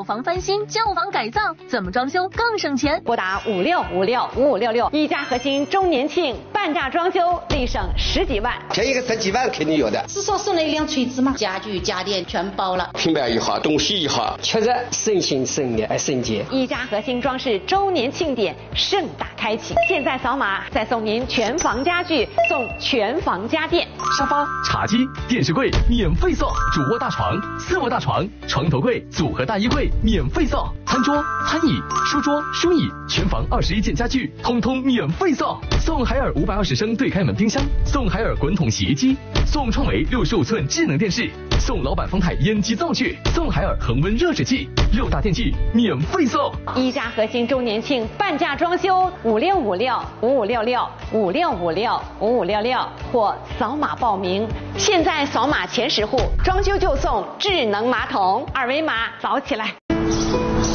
老房翻新、旧房改造，怎么装修更省钱？ 拨打56565566，一家核心周年庆半价装修，立省10几万。 便宜个10几万肯定有的。 是说送了一辆锤子吗？家具家电全包了， 平板也好，东西也好，确实省心省力省节。 一家核心装饰周年庆典盛大开启，现在扫码再送您全房家具，送全房家电， 沙发、茶几、电视柜免费送，主卧大床、次卧大床、床头柜、组合大衣柜免费送，餐桌、餐椅、书桌、书椅，全房21件家具通通免费送，送海尔520升对开门冰箱，送海尔滚筒洗衣机，送创维65寸智能电视，送老板丰泰烟机灶具，送海尔恒温热水器，6大电器免费送。 一家核心周年庆半价装修，5656556656565566或扫码报名。现在扫码前10户，装修就送智能马桶，二维码扫起来。